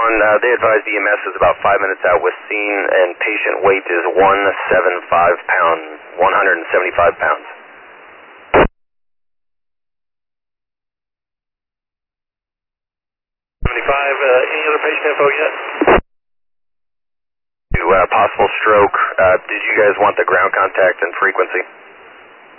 They advised EMS is about 5 minutes out with scene, and patient weight is 175 pounds, 175 pounds. 75, any other patient info yet? Possible stroke. Did you guys want the ground contact and frequency?